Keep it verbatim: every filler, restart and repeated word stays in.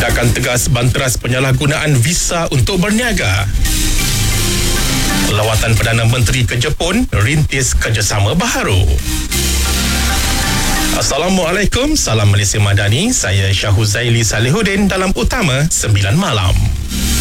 Tindakan tegas banteras penyalahgunaan visa untuk berniaga. Lawatan Perdana Menteri ke Jepun rintis kerjasama baharu. Assalamualaikum, salam Malaysia Madani. Saya Syahuzaili Salihuddin dalam Utama sembilan Malam.